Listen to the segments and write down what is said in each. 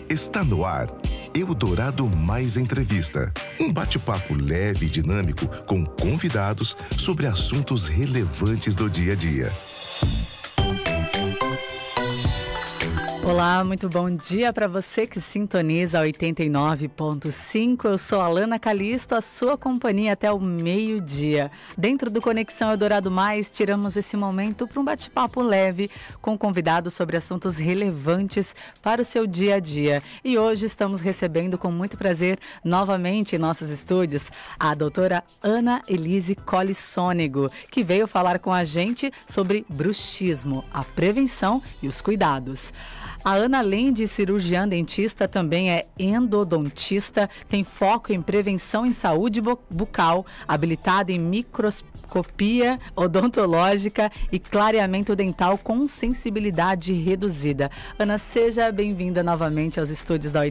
Está no ar Eldorado Mais Entrevista. Um bate-papo leve e dinâmico com convidados sobre assuntos relevantes do dia a dia. Olá, muito bom dia para você que sintoniza 89.5. Eu sou a Alana Calisto, a sua companhia até o meio-dia. Dentro do Conexão Eldorado Mais, tiramos esse momento para um bate-papo leve com convidados sobre assuntos relevantes para o seu dia a dia. E hoje estamos recebendo com muito prazer, novamente em nossos estúdios, a doutora Ana Elise Colli-Sônego, que veio falar com a gente sobre bruxismo, a prevenção e os cuidados. A Ana, além de cirurgiã dentista, também é endodontista, tem foco em prevenção em saúde bucal, habilitada em microscopia odontológica e clareamento dental com sensibilidade reduzida. Ana, seja bem-vinda novamente aos estúdios da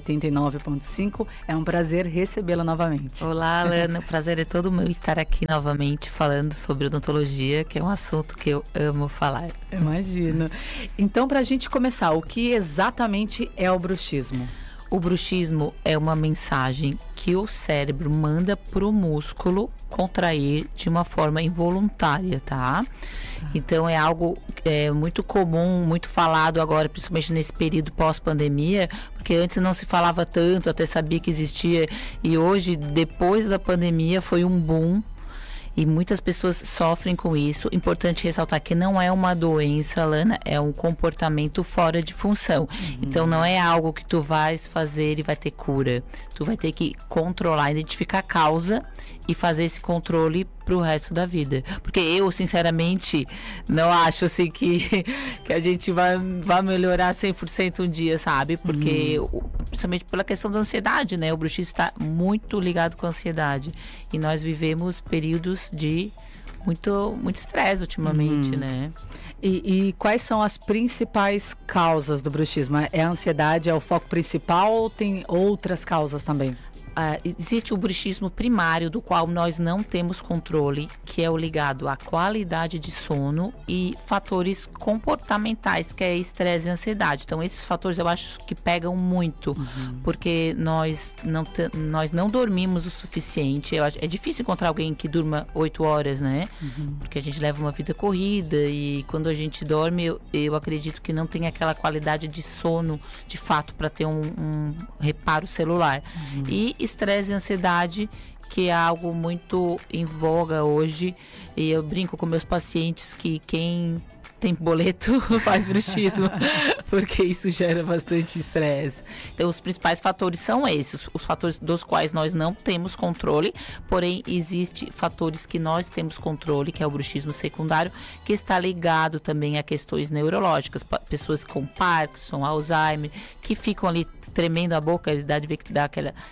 89.5. É um prazer recebê-la novamente. Olá, Alana. O prazer é todo meu estar aqui novamente falando sobre odontologia, que é um assunto que eu amo falar. Imagino. Então, para a gente começar, o que exatamente é o bruxismo? O bruxismo é uma mensagem que o cérebro manda para o músculo contrair de uma forma involuntária, tá? Então é algo muito comum, muito falado agora, principalmente nesse período pós-pandemia, porque antes não se falava tanto, até sabia que existia, e hoje, depois da pandemia, foi um boom. E muitas pessoas sofrem com isso. Importante ressaltar que não é uma doença, Lana, é um comportamento fora de função. Então não é algo que tu vais fazer e vai ter cura. Tu vai ter que controlar, identificar a causa e fazer esse controle pro resto da vida. Porque eu, sinceramente, não acho assim que a gente vai melhorar 100% um dia, sabe? Porque, principalmente pela questão da ansiedade, né? O bruxismo está muito ligado com a ansiedade. E nós vivemos períodos de muito estresse ultimamente, né? E quais são as principais causas do bruxismo? É a ansiedade, é o foco principal ou tem outras causas também? Existe o bruxismo primário, do qual nós não temos controle, que é o ligado à qualidade de sono e fatores comportamentais, que é estresse e ansiedade. Então, esses fatores eu acho que pegam muito, porque nós não dormimos o suficiente. É difícil encontrar alguém que durma 8 horas, né? Porque a gente leva uma vida corrida e quando a gente dorme, eu acredito que não tem aquela qualidade de sono, de fato, para ter um reparo celular. E estresse e ansiedade, que é algo muito em voga hoje, e eu brinco com meus pacientes que quem tem boleto faz bruxismo, porque isso gera bastante estresse. Então, os principais fatores são esses, os fatores dos quais nós não temos controle, porém, existem fatores que nós temos controle, que é o bruxismo secundário, que está ligado também a questões neurológicas, pessoas com Parkinson, Alzheimer, que ficam ali tremendo a boca, eles dá de ver que dá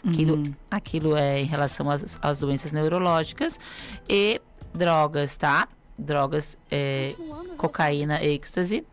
aquilo é em relação às doenças neurológicas, e drogas, tá? Drogas, cocaína, êxtase,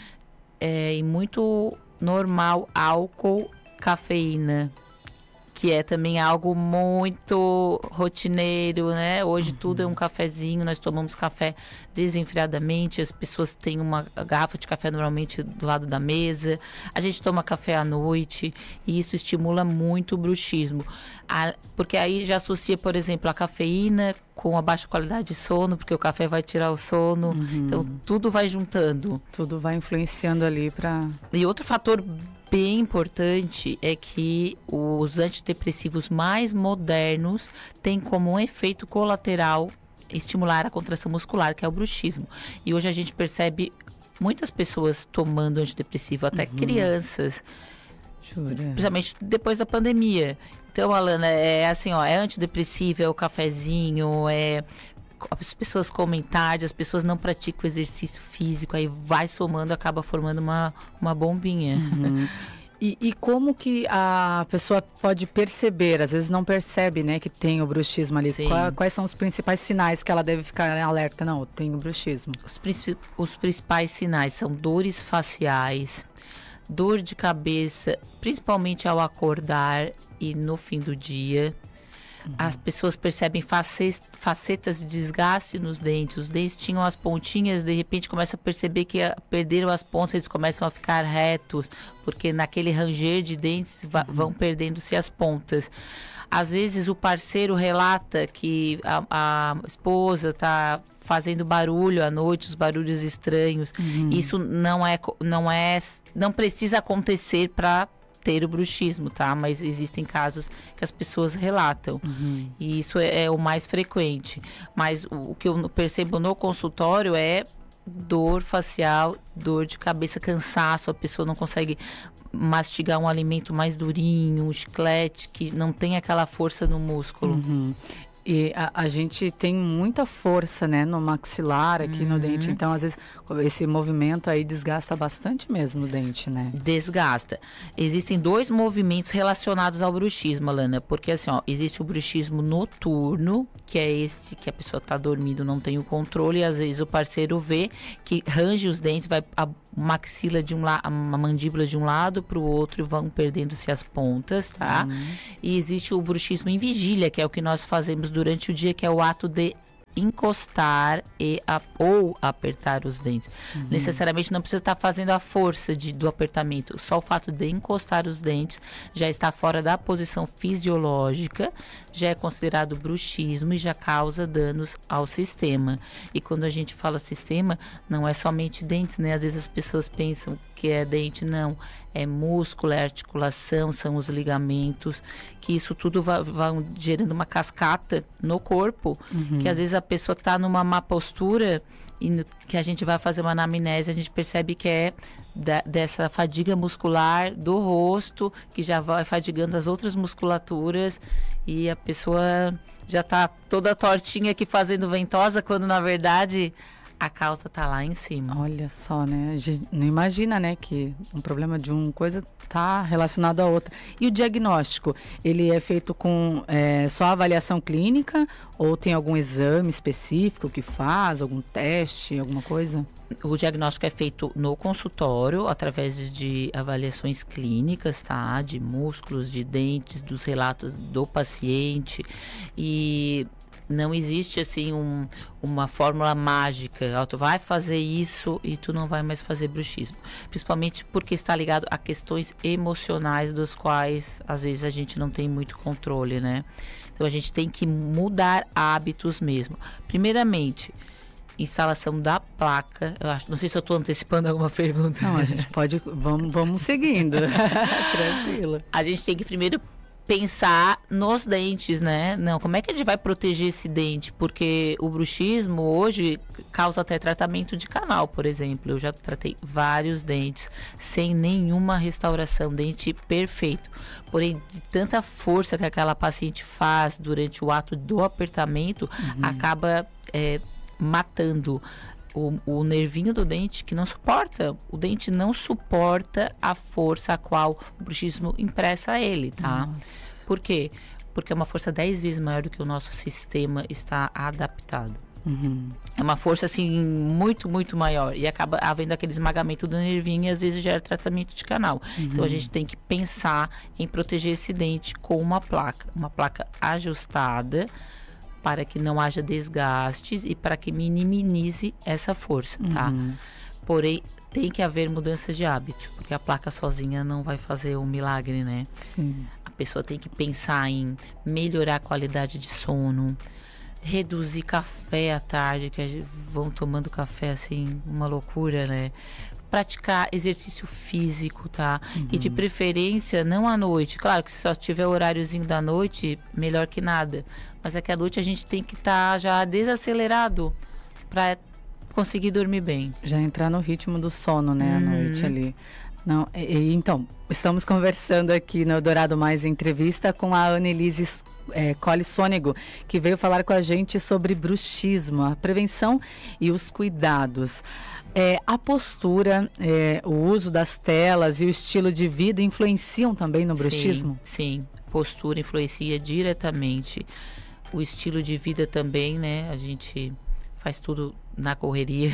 e muito normal, álcool, cafeína, que é também algo muito rotineiro, né? Hoje tudo é um cafezinho, nós tomamos café desenfreadamente, as pessoas têm uma garrafa de café normalmente do lado da mesa, a gente toma café à noite, e isso estimula muito o bruxismo. Porque aí já associa, por exemplo, a cafeína com a baixa qualidade de sono, porque o café vai tirar o sono, então tudo vai juntando. Tudo vai influenciando ali para... E outro fator bem importante é que os antidepressivos mais modernos têm como um efeito colateral estimular a contração muscular, que é o bruxismo. E hoje a gente percebe muitas pessoas tomando antidepressivo, até crianças, principalmente depois da pandemia. Então, Alana, é assim, ó, é antidepressivo, é o cafezinho, as pessoas comem tarde, as pessoas não praticam exercício físico, aí vai somando, acaba formando uma bombinha. E como que a pessoa pode perceber, às vezes não percebe, né, que tem o bruxismo ali? Quais são os principais sinais que ela deve ficar alerta? Não, eu tenho bruxismo. Os principais sinais são dores faciais, dor de cabeça, principalmente ao acordar e no fim do dia. As pessoas percebem facetas de desgaste nos dentes. Os dentes tinham as pontinhas, de repente começam a perceber que perderam as pontas, eles começam a ficar retos, porque naquele ranger de dentes vão perdendo-se as pontas. Às vezes o parceiro relata que a esposa está fazendo barulho à noite, os barulhos estranhos. Isso não precisa acontecer para ter o bruxismo, tá? Mas existem casos que as pessoas relatam. E isso é o mais frequente. Mas o que eu percebo no consultório é dor facial, dor de cabeça, cansaço, a pessoa não consegue mastigar um alimento mais durinho, um chiclete que não tem aquela força no músculo. E a gente tem muita força, né, no maxilar, aqui no dente. Então, às vezes, esse movimento aí desgasta bastante mesmo o dente, né? Desgasta. Existem 2 movimentos relacionados ao bruxismo, Alana. Porque, assim, ó, existe o bruxismo noturno, que é esse que a pessoa tá dormindo, não tem o controle. E, às vezes, o parceiro vê que range os dentes, vai a maxila de a mandíbula de um lado para o outro e vão perdendo-se as pontas, tá? E existe o bruxismo em vigília, que é o que nós fazemos durante o dia, que é o ato de encostar ou apertar os dentes. Necessariamente não precisa estar fazendo a força do apertamento. Só o fato de encostar os dentes já está fora da posição fisiológica, já é considerado bruxismo e já causa danos ao sistema. E quando a gente fala sistema, não é somente dentes, né? Às vezes as pessoas pensam que é dente, não. É músculo, é articulação, são os ligamentos, que isso tudo vai gerando uma cascata no corpo, que às vezes a pessoa está numa má postura e que a gente vai fazer uma anamnese, a gente percebe que é dessa fadiga muscular do rosto, que já vai fadigando as outras musculaturas e a pessoa já está toda tortinha aqui fazendo ventosa, quando na verdade a causa tá lá em cima. Olha só, né? A gente não imagina, né, que um problema de uma coisa tá relacionado à outra. E o diagnóstico, ele é feito com só avaliação clínica ou tem algum exame específico que faz, algum teste, alguma coisa? O diagnóstico é feito no consultório, através de avaliações clínicas, tá? De músculos, de dentes, dos relatos do paciente. E não existe, assim, uma fórmula mágica. Tu vai fazer isso e tu não vai mais fazer bruxismo. Principalmente porque está ligado a questões emocionais, dos quais, às vezes, a gente não tem muito controle, né? Então, a gente tem que mudar hábitos mesmo. Primeiramente, instalação da placa. Eu acho, não sei se eu estou antecipando alguma pergunta. Não, a gente pode... Vamos seguindo. Tranquilo. A gente tem que primeiro pensar nos dentes, né? Não, como é que a gente vai proteger esse dente? Porque o bruxismo hoje causa até tratamento de canal, por exemplo. Eu já tratei vários dentes sem nenhuma restauração, dente perfeito. Porém, de tanta força que aquela paciente faz durante o ato do apertamento, acaba matando o nervinho do dente, que não suporta. O dente não suporta a força a qual o bruxismo impressa a ele, tá? Nossa. Por quê? Porque é uma força 10 vezes maior do que o nosso sistema está adaptado. É uma força, assim, muito, muito maior. E acaba havendo aquele esmagamento do nervinho e às vezes gera tratamento de canal. Então, a gente tem que pensar em proteger esse dente com uma placa ajustada, para que não haja desgastes e para que minimize essa força, tá? Porém, tem que haver mudança de hábito, porque a placa sozinha não vai fazer um milagre, né? Sim. A pessoa tem que pensar em melhorar a qualidade de sono, reduzir café à tarde, que vão tomando café assim, uma loucura, né? Praticar exercício físico, tá? E de preferência, não à noite. Claro que se só tiver o horáriozinho da noite, melhor que nada. Mas é que à noite a gente tem que estar já desacelerado para conseguir dormir bem. Já entrar no ritmo do sono, né, à noite ali. Não, então, estamos conversando aqui no Eldorado Mais Entrevista com a Annelise Colli Sônego, que veio falar com a gente sobre bruxismo, a prevenção e os cuidados. A postura, o uso das telas e o estilo de vida influenciam também no bruxismo? Sim, postura influencia diretamente. O estilo de vida também, né? A gente faz tudo na correria,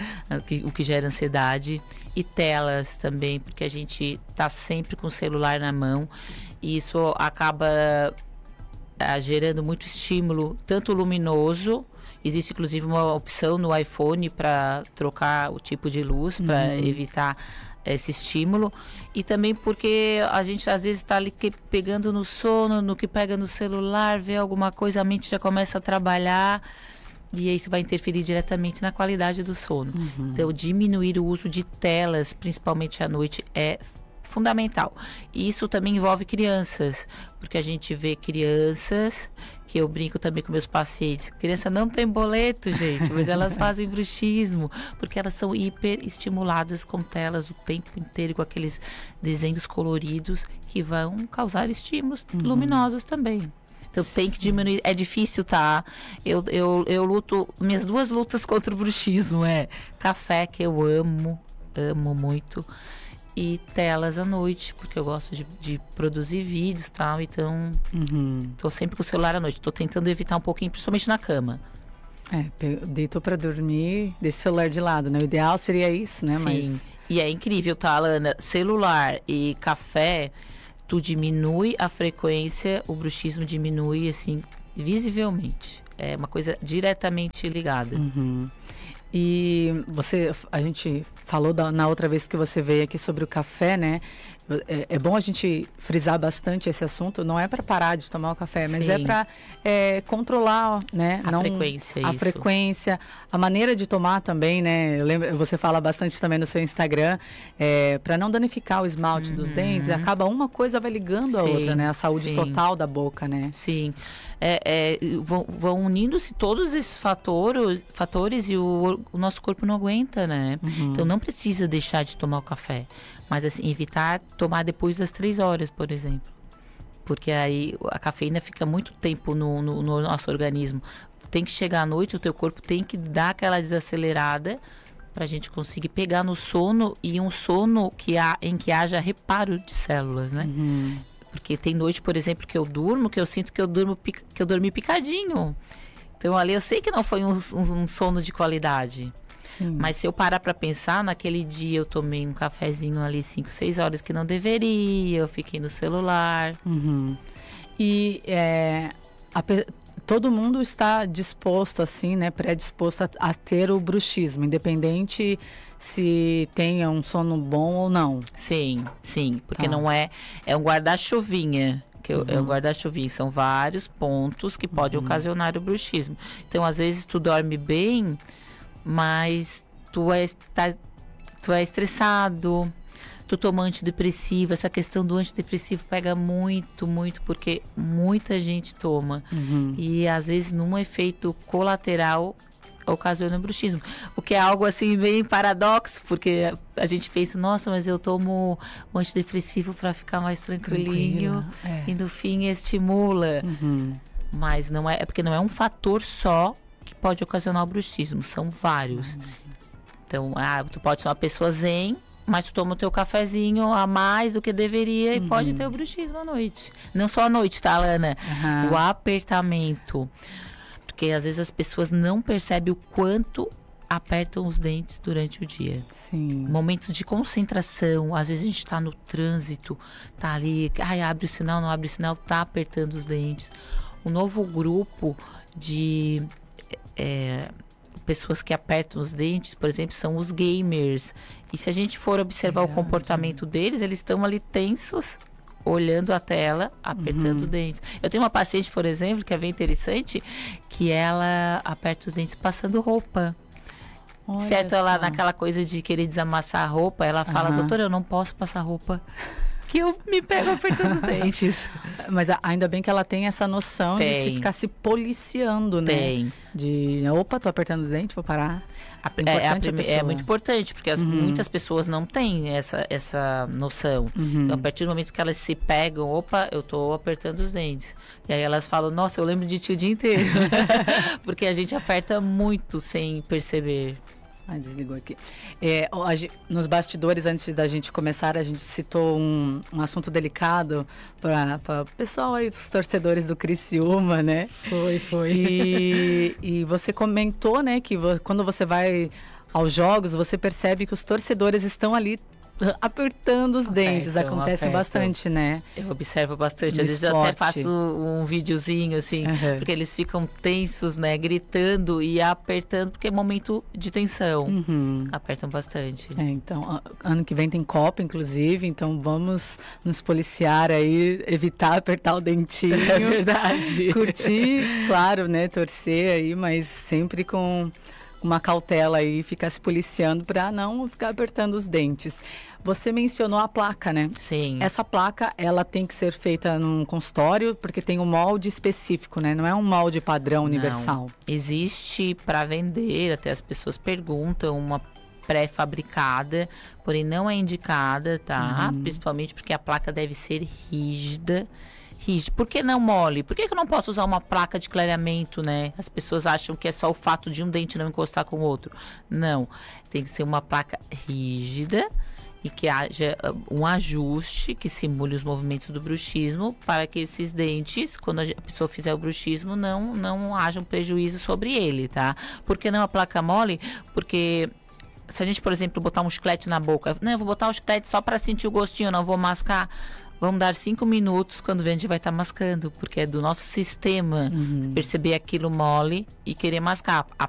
o que gera ansiedade. E telas também, porque a gente tá sempre com o celular na mão e isso acaba gerando muito estímulo, tanto luminoso. Existe inclusive uma opção no iPhone para trocar o tipo de luz, para evitar esse estímulo. E também porque a gente às vezes está ali pegando no sono, no que pega no celular, vê alguma coisa, a mente já começa a trabalhar. E isso vai interferir diretamente na qualidade do sono. Então, diminuir o uso de telas, principalmente à noite, é fundamental. E isso também envolve crianças, porque a gente vê crianças, que eu brinco também com meus pacientes, criança não tem boleto, gente, mas elas fazem bruxismo, porque elas são hiper estimuladas com telas o tempo inteiro, com aqueles desenhos coloridos que vão causar estímulos luminosos também. Então tem que diminuir, é difícil, tá? Eu luto, minhas 2 lutas contra o bruxismo é café, que eu amo muito, e telas à noite, porque eu gosto de produzir vídeos e tal, então tô sempre com o celular à noite, tô tentando evitar um pouquinho, principalmente na cama. Deitou pra dormir, deixa o celular de lado, né? O ideal seria isso, né? Sim, Mas... e é incrível, tá, Alana? Celular e café... Tu diminui a frequência, o bruxismo diminui, assim, visivelmente. É uma coisa diretamente ligada. E a gente falou na outra vez que você veio aqui sobre o café, né? É bom a gente frisar bastante esse assunto. Não é para parar de tomar o café, mas é para controlar, né? A frequência, a maneira de tomar também, né? Eu lembro, você fala bastante também no seu Instagram, para não danificar o esmalte dos dentes. Acaba uma coisa vai ligando a outra, né? A saúde total da boca, né? Sim. Vão unindo-se todos esses fatores e o nosso corpo não aguenta, né? Então não precisa deixar de tomar o café, mas assim, evitar tomar depois das 3 horas, por exemplo, porque aí a cafeína fica muito tempo no nosso organismo. Tem que chegar à noite, o teu corpo tem que dar aquela desacelerada para a gente conseguir pegar no sono, e um sono em que haja reparo de células, né? Porque tem noite, por exemplo, que eu durmo, que eu sinto que eu dormi picadinho. Então ali eu sei que não foi um sono de qualidade. Sim. Mas se eu parar para pensar, naquele dia eu tomei um cafezinho ali 5, 6 horas que não deveria, eu fiquei no celular. E todo mundo está disposto, assim, né, predisposto a ter o bruxismo, independente se tenha um sono bom ou não. Sim, porque não é um guarda-chuvinha. É um guarda-chuvinha, são vários pontos que podem ocasionar o bruxismo. Então, às vezes, tu dorme bem, mas tu é estressado, tu toma antidepressivo. Essa questão do antidepressivo pega muito, porque muita gente toma. E, às vezes, num efeito colateral, ocasiona bruxismo. O que é algo assim bem paradoxo, porque a gente pensa, nossa, mas eu tomo um antidepressivo para ficar mais tranquilinho, e no fim estimula. Mas não é porque não é um fator só que pode ocasionar o bruxismo, são vários. Então, tu pode ser uma pessoa zen, mas tu toma o teu cafezinho a mais do que deveria e pode ter o bruxismo à noite. Não só à noite, tá, Alana? O apertamento. Porque às vezes as pessoas não percebem o quanto apertam os dentes durante o dia. Sim. Momentos de concentração, às vezes a gente está no trânsito, tá ali, abre o sinal, não abre o sinal, tá apertando os dentes. Um novo grupo de pessoas que apertam os dentes, por exemplo, são os gamers. E se a gente for observar o comportamento deles, eles estão ali tensos, olhando a tela, apertando os dentes. Eu tenho uma paciente, por exemplo, que é bem interessante, que ela aperta os dentes passando roupa. Olha certo, só. ela naquela coisa de querer desamassar a roupa, ela fala, doutora, eu não posso passar roupa, que eu me pego apertando os dentes. Mas ainda bem que ela tem essa noção de se ficar se policiando, né? Tem. Opa, tô apertando o dente, vou parar. É muito importante, porque muitas pessoas não têm essa noção. Então, a partir do momento que elas se pegam, opa, eu tô apertando os dentes. E aí elas falam, nossa, eu lembro de ti o dia inteiro. Porque a gente aperta muito sem perceber. Ai, desligou aqui. Nos bastidores, antes da gente começar, a gente citou um assunto delicado para o pessoal aí, dos torcedores do Criciúma, né? Foi. E você comentou, né, que quando você vai aos jogos, você percebe que os torcedores estão ali apertando os dentes. Acontece bastante, né? Eu observo bastante. No Às vezes eu até esporte. faço um videozinho, assim, porque eles ficam tensos, né? Gritando e apertando, porque é momento de tensão. Apertam bastante. Então, ano que vem tem Copa, inclusive, então vamos nos policiar aí, evitar apertar o dentinho. É verdade. Curtir, claro, né? Torcer aí, mas sempre com uma cautela aí, ficar se policiando para não ficar apertando os dentes. Você mencionou a placa, né? Sim. Essa placa, ela tem que ser feita num consultório, porque tem um molde específico, né? Não é um molde padrão universal. Não. Existe para vender, até as pessoas perguntam, uma pré-fabricada, porém não é indicada, tá? Principalmente porque a placa deve ser rígida. Por que não mole? Por que eu não posso usar uma placa de clareamento, né? As pessoas acham que é só o fato de um dente não encostar com o outro. Não, tem que ser uma placa rígida e que haja um ajuste que simule os movimentos do bruxismo para que esses dentes, quando a pessoa fizer o bruxismo, não haja um prejuízo sobre ele, tá? Por que não a placa mole? Porque se a gente, por exemplo, botar um chiclete na boca, não, eu vou botar o chiclete só para sentir o gostinho, não vou mascar. Vamos dar 5 minutos, quando vem a gente vai estar mascando, porque é do nosso sistema perceber aquilo mole e querer mascar. A